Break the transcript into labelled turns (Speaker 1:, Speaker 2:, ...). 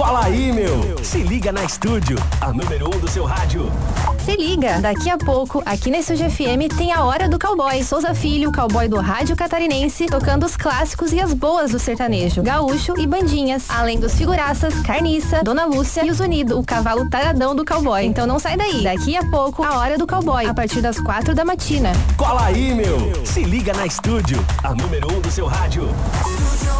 Speaker 1: Cola aí, meu! Se liga na Estúdio, a número 1 do seu rádio.
Speaker 2: Se liga, daqui a pouco, aqui na Estúdio FM tem a Hora do Cowboy. Souza Filho, cowboy do rádio catarinense, tocando os clássicos e as boas do sertanejo, gaúcho e bandinhas. Além dos figuraças, Carniça, Dona Lúcia e o Zunido, o cavalo taradão do cowboy. Então não sai daí, daqui a pouco, a Hora do Cowboy, a partir das 4 da matina.
Speaker 1: Cola aí, meu! Se liga na Estúdio, a número 1 do seu rádio.